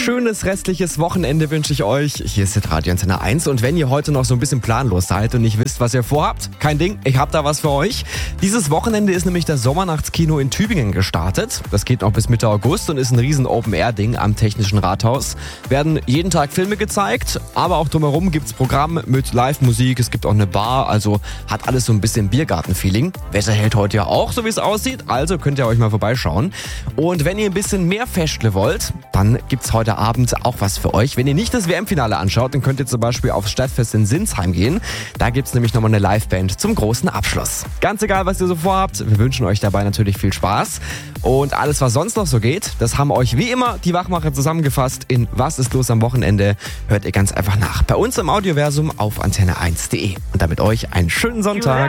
schönes restliches Wochenende wünsche ich euch. Hier ist jetzt Radio Antenne 1 und wenn ihr heute noch so ein bisschen planlos seid und nicht wisst, was ihr vorhabt, kein Ding, ich habe da was für euch. Dieses Wochenende ist nämlich das Sommernachtskino in Tübingen gestartet. Das geht noch bis Mitte August und ist ein riesen Open-Air-Ding am Technischen Rathaus. Werden jeden Tag Filme gezeigt, aber auch drumherum gibt's Programm mit Live-Musik, es gibt auch eine Bar, also hat alles so ein bisschen Biergarten-Feeling. Wetter hält heute ja auch, so wie es aussieht, also könnt ihr euch mal vorbeischauen. Und wenn ihr ein bisschen mehr Festle wollt, dann gibt's heute Abend auch was für euch. Wenn ihr nicht das WM-Finale anschaut, dann könnt ihr zum Beispiel aufs Stadtfest in Sinsheim gehen. Da gibt's nämlich nochmal eine Liveband zum großen Abschluss. Ganz egal, was ihr so vorhabt, wir wünschen euch dabei natürlich viel Spaß. Und alles, was sonst noch so geht, das haben euch wie immer die Wachmacher zusammengefasst in Was ist los am Wochenende? Hört ihr ganz einfach nach. Bei uns im Audioversum auf antenne1.de. Und damit euch einen schönen Sonntag.